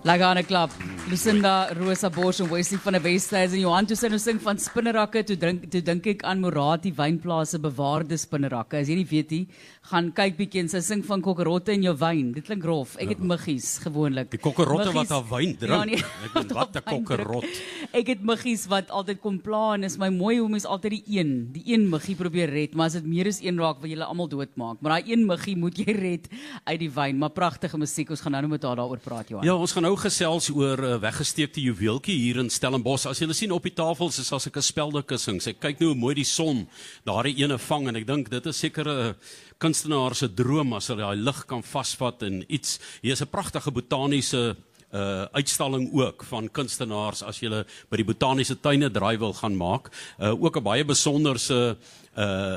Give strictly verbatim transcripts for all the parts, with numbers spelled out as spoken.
Lekker aan 'n klap. Lucinda, Rosa Bosch en Wesley van die Westhuis en Johan toe sy nou sing van spinnerakke, toe dink toe dink ek aan Morati wynplaas se bewaarde spinnerakke. As jy nie weet nie, gaan kyk bietjie en sy sing van kokkerotte in jou wyn. Dit klink rof. Ek het muggies gewoonlik. Die kokkerotte wat haar wyn drink. Ja, nee, ek weet wat 'n kokkerot. Ek het muggies wat altyd kom pla en is my mooi hoe mens altyd die een, die een muggie probeer red, maar as dit meer as een raak, wil julle almal doodmaak. Maar daai een muggie moet jy red uit die wyn. Maar pragtige musiek. Ons gaan nou met haar daaroor praat, Johan. Ja, ons gaan nou gesels oor uh, weggesteekte juweeltjie hier in Stellenbosch. As julle sien op die tafels is as ek 'n speldenkussings. Ek kyk nou hoe mooi die son daardie ene vang en ek dink dit is seker 'n kunstenaar se droom as hy daai lig kan vasvat en iets. Hier is 'n pragtige botaniese uh, uitstalling ook van kunstenaars as julle by die botaniese tuine draai wil gaan maak. Uh, ook 'n baie besonderse uh,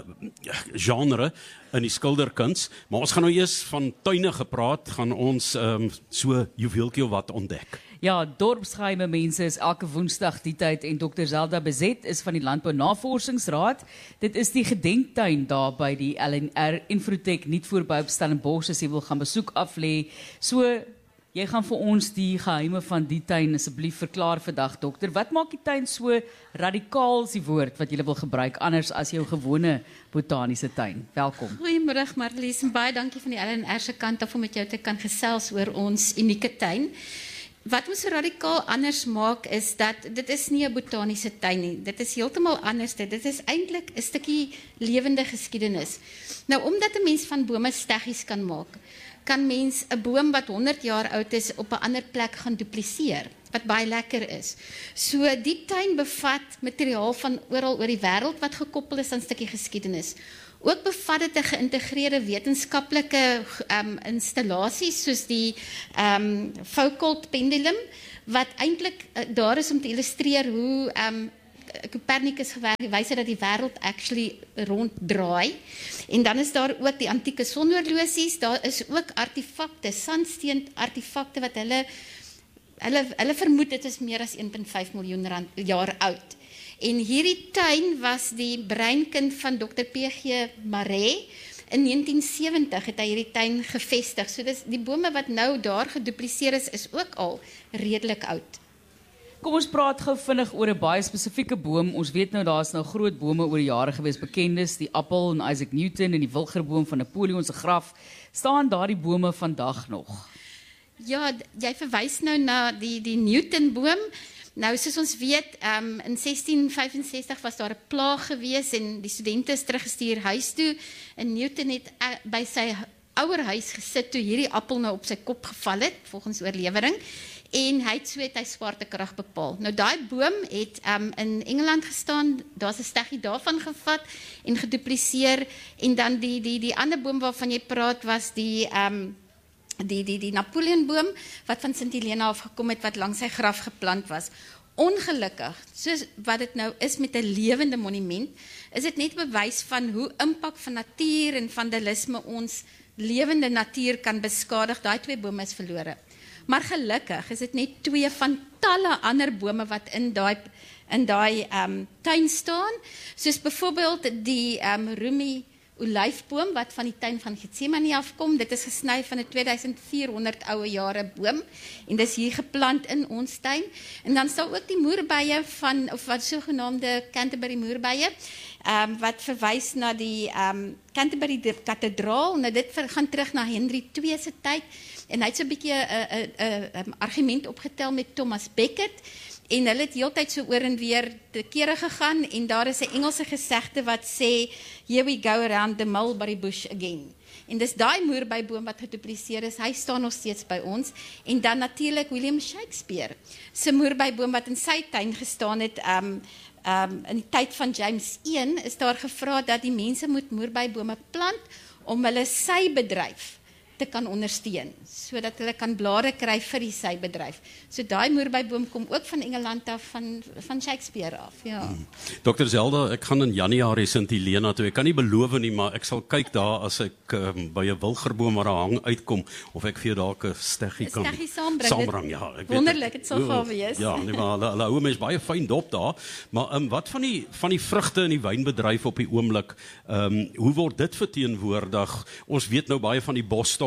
genre in die skilderkuns, maar ons gaan nou eers van tuine gepraat, gaan ons um, so juweeltjie wat ontdek. Ja, dorpsgeheime mense is elke woensdag die tyd en dokter Zelda Bezet is van die Landbou Navorsingsraad. Dit is die gedenktuin daar by die L N R Infrotech niet voorby op Stellenbosch as jy wil gaan besoek aflê. So, jy gaan vir ons die geheime van die tuin asseblief verklaar vandag, dokter. Wat maak die tuin so radikaal is die woord wat jy wil gebruik, anders as jou gewone botaniese tuin? Welkom. Goeiemiddag Marlies, en baie dankie van die L N R se kant af om met jou te kan gesels oor ons unieke tuin. Wat ons radikaal anders maak is dat dit is nie 'n botaniese tuin nie. Dit is heeltemal anders. Dit is eintlik 'n stukkie lewende geskiedenis. Nou omdat 'n mens van bome steggies kan maak, kan mens 'n boom wat honderd jaar oud is op 'n ander plek gaan dupliseer, wat baie lekker is. So die tuin bevat materiaal van oral oor die wêreld wat gekoppel is aan 'n stukkie geskiedenis. Ook bevat dit 'n geïntegreerde wetenskaplike um, installaties soos die um, Foucault pendulum wat eintlik uh, daar is om te illustreer hoe um, Copernicus gewys het dat die wêreld actually ronddraai. En dan is daar ook die antieke sonhorlosies, daar is ook artefakte, sandsteen artefakte wat hulle hulle hulle vermoed dit is meer as een komma vyf miljoen rand, jaar oud. En hierdie tuin was die breinkind van dokter P G Maree. In negentien sewentig het hy hierdie tuin gevestig. So dis die bome wat nou daar gedupliseer is, is ook al redelik oud. Kom ons praat gou vinnig oor 'n baie spesifieke boom. Ons weet nou daar's nou groot bome oor die jare gewees, bekendes, die appel en Isaac Newton en die wilgerboom van Napoleon se graf. Staan daardie bome vandag nog? Ja, jy verwys nou na die die Newton-boom. Nou, soos ons weet, um, in sestien vyfensestig was daar 'n plaag gewees en die studente is teruggestuur huis toe. En Newton het uh, by sy ouer huis gesit toe hierdie appel nou op sy kop geval het, volgens oorlewering. En hy het so het hy swaartekrag bepaal. Nou, daai boom het um, in Engeland gestaan, daar's 'n steggie daarvan gevat en gedupliseer. En dan die, die, die ander boom waarvan jy praat was die... Um, die, die, die Napoleonboom, wat van Sint Helena afgekom het, wat langs sy graf geplant was. Ongelukkig, soos wat dit nou is met 'n lewende monument, is dit net bewys van hoe impak van natuur en vandalisme ons lewende natuur kan beskadig. Daai twee bome is verlore. Maar gelukkig is dit net twee van talle ander bome wat in daai in daai um, tuin staan, soos byvoorbeeld die um, Rumi olyfboom wat van die tuin van Getsemane afkom. Dit is gesny van 'n twee duisend vierhonderd ouwe jare boom en dis hier geplant in ons tuin. En dan staan ook die moerbeye van of wat sogenaamde Canterbury moerbeye, um, wat verwys na die um, Canterbury kathedraal. Nou dit gaan terug na Henry die Tweede se tyd en hy het so 'n bietjie 'n 'n 'n argument opgetel met Thomas Becket. En hulle het heeltyd so oor en weer te kere gegaan en daar is 'n Engelse gesegde wat sê, here we go around the mulberry bush again. En dis daai moerbeiboom wat gedupliseer is, hy staan nog steeds by ons. En dan natuurlik William Shakespeare se moerbeiboom wat in sy tuin gestaan het, um, um, in die tyd van James die Eerste, is daar gevra dat die mense moet moerbeibome plant om hulle sybedryf te kan ondersteun, sodat hulle kan blare kry vir die sybedryf. So daai moerbeiboom kom ook van Engeland af, van, van Shakespeare af. Ja. Hmm. dokter Zelda, ek gaan in Januarie Sint Helena toe. Ek kan nie beloof nie, maar ek sal kyk daar as ek um, by 'n wilgerboom waar 'n hang uitkom, of ek vir jou dalk 'n steggie kan steggie saambring. saambring. Ja, ek wonderlik, weet, dit sal gaaf wees. Ja, nee, maar hulle, hulle hou mens baie fyn dop daar. Maar um, wat van die, van die vrugte in die wynbedryf op die oomblik, um, hoe word dit verteenwoordig? Ons weet nou baie van die bosstok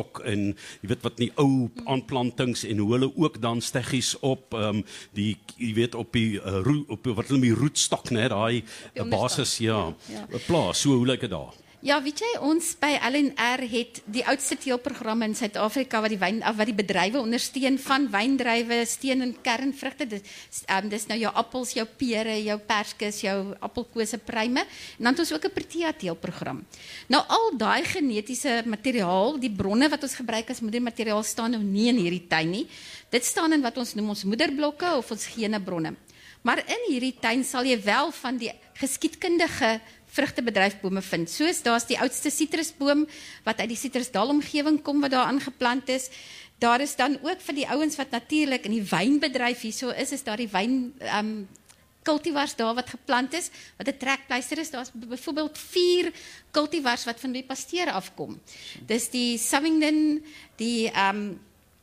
roetstok en jy weet wat nie ou aanplantings en hoe hulle ook dan steggies op um, die jy weet op die uh, roe, op wat hulle die roetstok net daai basis ja, ja. plaas. So hoe lyk dit daar? Ja, weet jy, ons by L en R het die oudste teelprogramme in Suid-Afrika wat die wyn wat die bedrywe ondersteun van wyndrywe, steen en kernvrugte. Dis um, dis nou jou appels, jou pere, jou perskes, jou appelkose, pruime. En dan het ons ook 'n Protea teelprogram. Nou al daai genetiese materiaal, die bronne wat ons gebruik as moedermateriaal staan nou nie in hierdie tuin nie. Dit staan in wat ons noem ons moederblokke of ons genebronne. Maar in hierdie tuin sal jy wel van die geskiedkundige vrugtebedryfbome vind. Soos daar's die oudste sitrusboom wat uit die Citrusdal-omgewing kom wat daar aangeplant is. Daar is dan ook vir die ouens wat natuurlik in die wynbedryf hierso is, is daar die wyn um, cultivars daar wat geplant is, wat 'n trekpleister is. Daar's byvoorbeeld vier cultivars wat van die Pasteur afkom. Dis die Sauvignon, die um,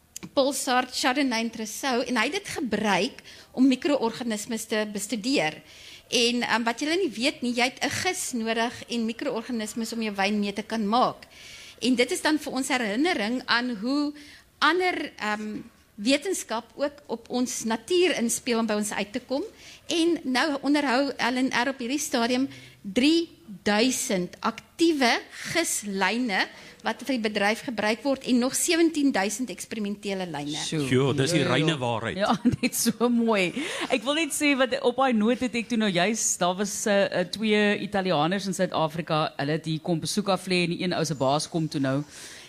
Pulsar, Chardonnay en Trousseau en hy het dit gebruik om mikroorganismes te bestudeer. En um, wat julle nie weet nie, jy het 'n gis nodig en mikroorganismes om jou wyn mee te kan maak. En dit is dan vir ons herinnering aan hoe ander um, wetenskap ook op ons natuur inspeel om by ons uit te kom. En nou onderhou L en R op hierdie stadium drie duisend aktiewe gislyne wat vir die bedryf gebruik word en nog sewentien duisend eksperimentele lyne. Jo, dis die reine waarheid. Ja, net so mooi. Ek wil net sê wat op daai noot het ek toe nou juist, daar was uh, uh, twee Italianers in Suid-Afrika, hulle het hier kom besoek af lê en die een ou se baas kom toe nou.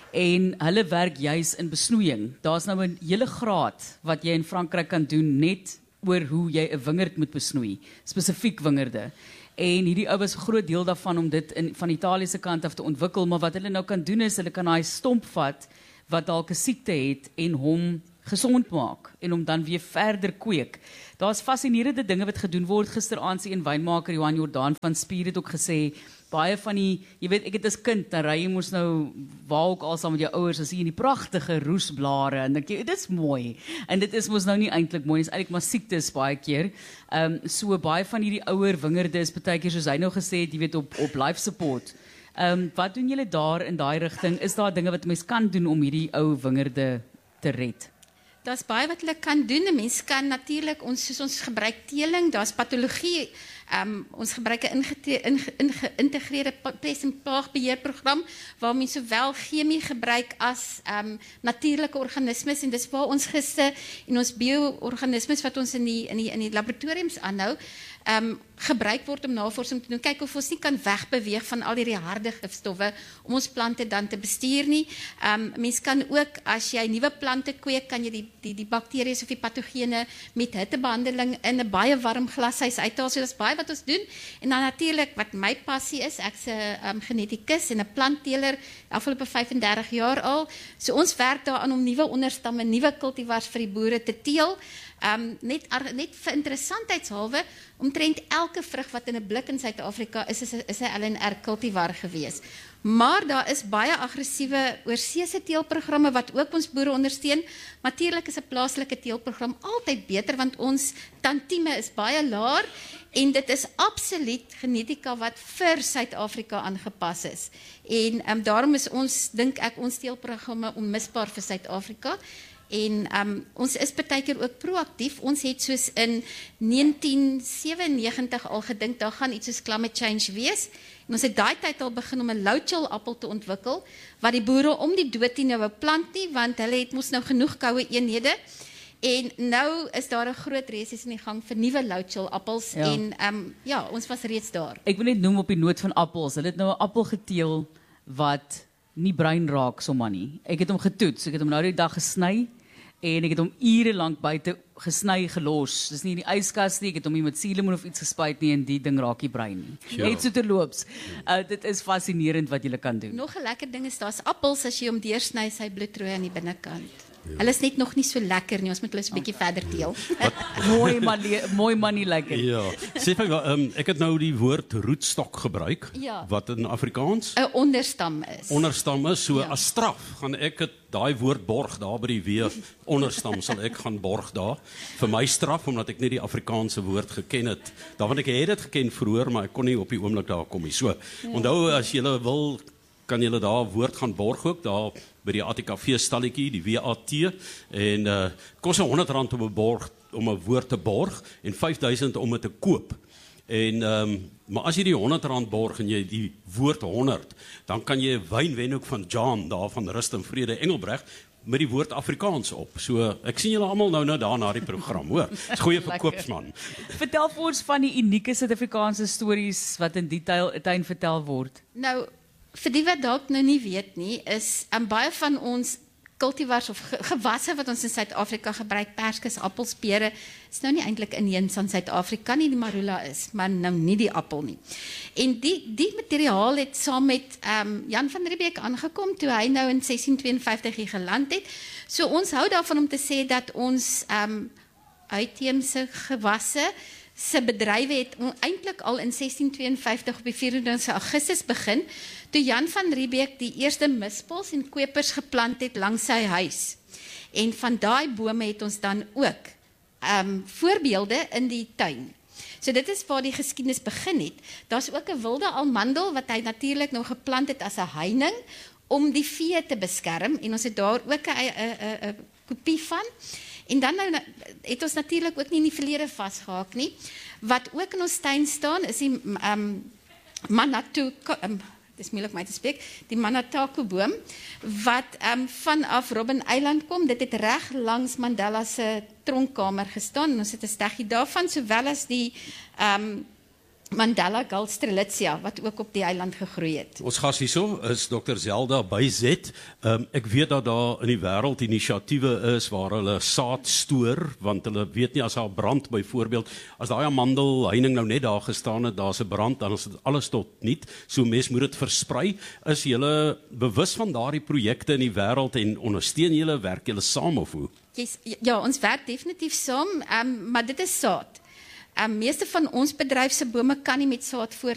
En hulle werk juis in besnoeiing. Daar's nou 'n hele graad wat jy in Frankryk kan doen net oor hoe jy 'n wingerd moet besnoei, spesifiek wingerde. En hierdie ou was 'n groot deel daarvan om dit in van Italië se kant af te ontwikkel, maar wat hulle nou kan doen is hulle kan daai stomp vat wat dalk 'n siekte het en hom gesond maak en hom dan weer verder kweek. Daar's fascinerende dinge wat gedoen word. Gisteraand se een wynmaker Johan Jordaan van Spier het ook gesê baie van die, jy weet, ek het as kind, dan ry jy mos nou waar ook al saam met jou ouers, as jy in die pragtige roesblare, en dan dit is mooi, en dit is mos nou nie eintlik mooi, dit is eintlik maar siektes baie keer, um, so baie van hierdie ouer wingerde is baie keer, soos hy nou gesê het, jy weet, op, op life support. Um, wat doen julle daar in daai rigting? Is daar dinge wat mens kan doen om hierdie ou wingerde te red? Daar's baie wat hulle kan doen. 'n Mens kan natuurlik ons soos ons gebruik teeling, daar's patologie. Um, ons gebruik 'n geïntegreerde pes- en plaagbeheerprogram waar mens sowel chemie gebruik as um, natuurlike organismes en dis waar ons giste en ons bio-organismes wat ons in die in die in die laboratoriums aanhou, um, gebruik word om navorsing te doen. Kyk of ons nie kan wegbeweeg van al hierdie harde gifstowwe om ons plante dan te bestuur nie. Um, mens kan ook as jy nuwe plante kweek, kan jy die die die bakterieë of die patogene met hittebehandeling in 'n baie warm glashuis uithaal. So dis baie wat ons doen. En dan natuurlik wat my passie is, ek's 'n um, genetikus en 'n plantteeler afgelope vyf en dertig jaar al. So ons werk daaraan om nuwe onderstamme, nuwe kultivars vir die boere te teel. Um, net, net vir interessantheidshalwe, omtrent elke vrug wat in 'n blik in Suid-Afrika is, is, is 'n L en R kultivar gewees. Maar daar is baie aggressiewe oorseese teelprogramme wat ook ons boere ondersteun. Natuurlik is 'n plaaslike teelprogram altyd beter want ons tantieme is baie laer en dit is absoluut genetika wat vir Suid-Afrika aangepas is. En um, daarom is ons, dink ek, ons teelprogramme onmisbaar vir Suid-Afrika. En um, ons is baie keer ook proaktief. Ons het soos in negentien sewennegentig al gedink, daar gaan iets soos climate change wees. En ons het daai tyd al begin om 'n low-chill appel te ontwikkel, wat die boere om die dood nie nou wou plant nie, want hulle het mos nou genoeg koue eenhede. En nou is daar 'n groot reisies in die gang vir nuwe low-chill appels. Ja. En um, ja, ons was reeds daar. Ek wil net noem op die noot van appels. Hulle het nou 'n appel geteel wat nie bruin raak sommer nie. Ek het hom getoets, ek het hom nou die dag gesny en ek het hom ure lank buite gesny gelos. Dis nie in die yskas nie, ek het hom nie met suurlemoen of iets gespuit nie en die ding raak nie bruin nie. Ja. Net so terloops. Uh, dit is fascinerend wat jy kan doen. Nog 'n lekker ding is daar's appels as jy hom deursny, sy bloedrooi aan die binnekant. Ja. Hulle is net nog nie so lekker nie, ons moet hulle so 'n bietjie verder teel. mooi manie, mooi manie lekker. Ja. Sê vir um, ek het nou die woord roetstok gebruik, ja. wat in Afrikaans 'n onderstam is. Onderstam is, so ja. as straf gaan ek het daai woord borg daar by die weer onderstam sal ek gaan borg daar vir my straf omdat ek nie die Afrikaanse woord geken het. Daarvan ek het dit geken vroeër, maar ek kon nie op die oomblik daar kom nie. So, ja. Onthou as jy wil kan julle daar 'n woord gaan borg ook, daar by die A T K V stalletjie, die W A T, en uh, kos honderd rand om 'n borg om 'n woord te borg en vyf duisend om dit te koop. En um, maar as jy die honderd rand borg en jy die woord honderd, dan kan jy 'n wyn wen ook van John daar van Rust en Vrede Engelbreg met die woord Afrikaans op. So ek sien julle almal nou nou daar na die program, hoor. Dis goeie verkoopsman. Vertel vir ons van die unieke Suid-Afrikaanse stories wat in die tuin vertel word. Nou, vir die wat dalk nou nie weet nie, is aan baie van ons cultivars of ge gewasse wat ons in Suid-Afrika gebruik, perskes, appels, pere, is nou nie eintlik inheems aan Suid-Afrika nie, die marula is, maar nou nie die appel nie. En die, die materiaal het saam met um, Jan van Riebeeck aangekom, toe hy nou in sestien tweeënvyftig hier geland het. So ons hou daarvan om te sê dat ons um, uitheemse gewasse, se bedrywe het eintlik al in sestien tweeënvyftig op die vyf en twintigste Augustus begin, toe Jan van Riebeeck die eerste mispels en kwepers geplant het langs sy huis. En van daai bome het ons dan ook um, voorbeelde in die tuin. So dit is waar die geskiedenis begin het. Daar's ook 'n wilde almandel wat hy natuurlik nou geplant het as 'n heining om die vee te beskerm, en ons het daar ook 'n kopie van. En dan nou, het ons natuurlik ook nie in die verlede vasgehaak nie. Wat ook in ons tuin staan is die um, Manatu, um, dis moeilik my te spreek, die Manataku boom, wat um, vanaf Robben Eiland kom. Dit het reg langs Mandela se tronkkamer gestaan, en ons het 'n steggie daarvan, sowel as die um, Mandela Galstrelitzia, wat ook op die eiland gegroei het. Ons gas hierso is dokter Zelda by Z. Um, ek weet dat daar in die wêreld inisiatiewe is waar hulle saad stoor, want hulle weet nie as daar brand byvoorbeeld, as daai amandel heining nou net daar gestaan het, daar's 'n brand, dan is dit alles tot niet. So mens moet dit versprei. Is julle bewus van daardie projekte in die wêreld en ondersteun julle, werk julle saam of hoe? Yes, ja, ons werk definitief saam, um, maar dit is saad. Um, meeste van ons bedryf se bome kan nie met saad